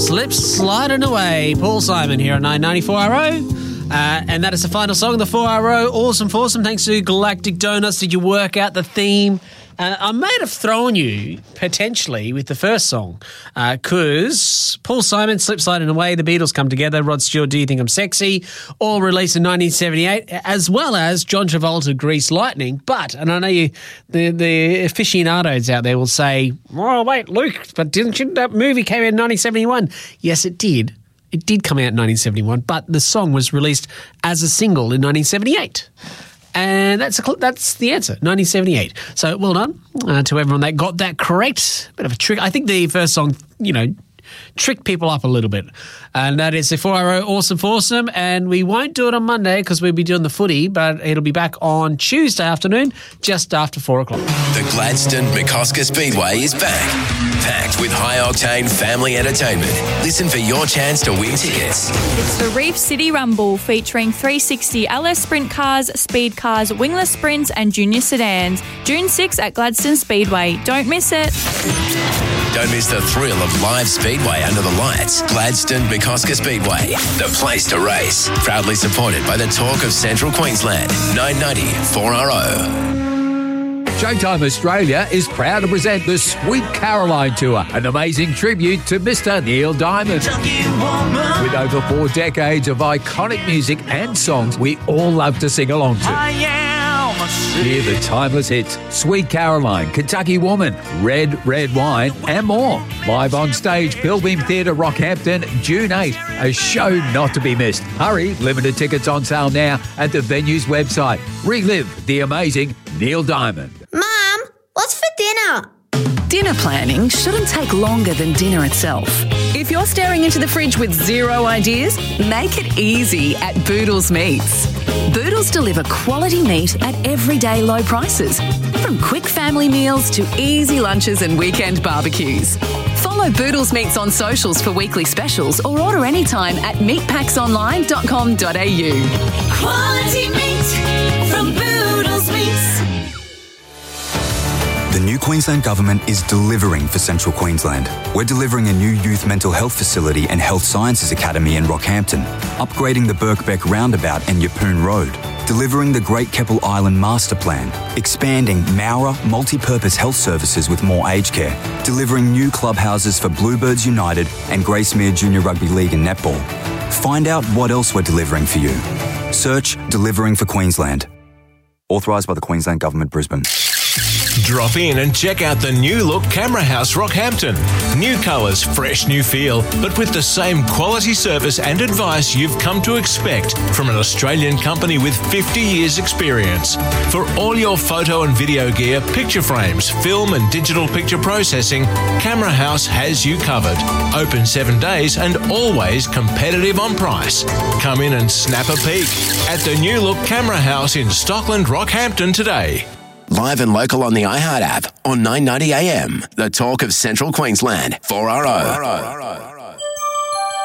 Slips Sliding Away. Paul Simon here on 994RO. And that is the final song of the 4RO. Awesome foursome. Thanks to Galactic Donuts. Did you work out the theme? I might have thrown you, potentially, with the first song, because Paul Simon, Slip Sliding Away, The Beatles Come Together, Rod Stewart, Do You Think I'm Sexy, all released in 1978, as well as John Travolta, Grease Lightning. But, and I know the aficionados out there will say, oh, wait, Luke, but didn't that movie came out in 1971? Yes, it did. It did come out in 1971, but the song was released as a single in 1978. And that's the answer, 1978. So well done to everyone that got that correct. Bit of a trick. I think the first song, tricked people up a little bit. And that is the 4RO Awesome Foursome. And we won't do it on Monday because we'll be doing the footy, but it'll be back on Tuesday afternoon, just after 4 o'clock. The Gladstone McCosker Speedway is back. Packed with high-octane family entertainment. Listen for your chance to win tickets. It's the Reef City Rumble featuring 360 LS Sprint cars, speed cars, wingless sprints and junior sedans. June 6 at Gladstone Speedway. Don't miss it. Don't miss the thrill of live speedway under the lights. Gladstone McCosker Speedway, the place to race. Proudly supported by the Talk of Central Queensland. 990 4RO. Showtime Australia is proud to present the Sweet Caroline Tour, an amazing tribute to Mr. Neil Diamond. With over 4 decades of iconic music and songs we all love to sing along to. Hear the timeless hits, Sweet Caroline, Kentucky Woman, Red, Red Wine, and more. Live on stage, Pilbeam Theatre, Rockhampton, June 8. A show not to be missed. Hurry, limited tickets on sale now at the venue's website. Relive the amazing Neil Diamond. Mum, what's for dinner? Dinner planning shouldn't take longer than dinner itself. If you're staring into the fridge with zero ideas, make it easy at Boodles Meats. Boodles deliver quality meat at everyday low prices, from quick family meals to easy lunches and weekend barbecues. Follow Boodles Meats on socials for weekly specials or order anytime at meatpacksonline.com.au. Quality meat from Boodles Meats. The new Queensland Government is delivering for Central Queensland. We're delivering a new youth mental health facility and health sciences academy in Rockhampton, upgrading the Birkbeck Roundabout and Yeppoon Road, delivering the Great Keppel Island Master Plan, expanding Mowra multi-purpose health services with more aged care, delivering new clubhouses for Bluebirds United and Gracemere Junior Rugby League and Netball. Find out what else we're delivering for you. Search Delivering for Queensland. Authorised by the Queensland Government, Brisbane. Drop in and check out the new look Camera House Rockhampton. New colours, fresh new feel, but with the same quality service and advice you've come to expect from an Australian company with 50 years experience. For all your photo and video gear, picture frames, film and digital picture processing, Camera House has you covered. Open 7 days and always competitive on price. Come in and snap a peek at the new look Camera House in Stockland, Rockhampton today. Live and local on the iHeart app on 990 AM. The Talk of Central Queensland. 4RO.